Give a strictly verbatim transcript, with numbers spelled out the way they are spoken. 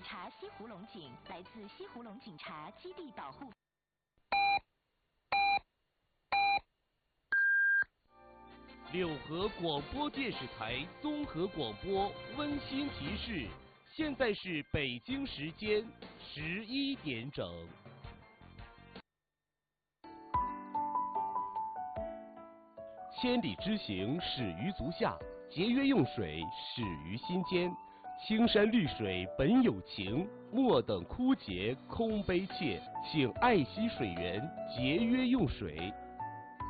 茶西湖龙井来自西湖龙井茶基地保护。 六合广播电视台综合广播温馨提示：现在是北京时间十一点整。千里之行，始于足下；节约用水，始于心间。青山绿水本有情，莫等枯竭空悲切。请爱惜水源，节约用水。